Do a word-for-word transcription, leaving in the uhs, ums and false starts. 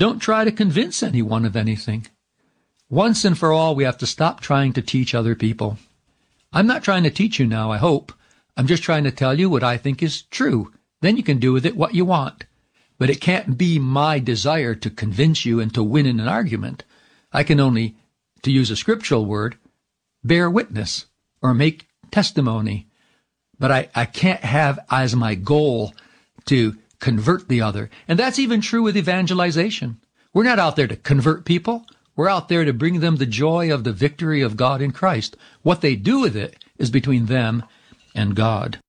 Don't try to convince anyone of anything. Once and for all, we have to stop trying to teach other people. I'm not trying to teach you now, I hope. I'm just trying to tell you what I think is true. Then you can do with it what you want. But it can't be my desire to convince you and to win in an argument. I can only, to use a scriptural word, bear witness or make testimony. But I, I can't have as my goal to convert the other. And that's even true with evangelization. We're not out there to convert people. We're out there to bring them the joy of the victory of God in Christ. What they do with it is between them and God.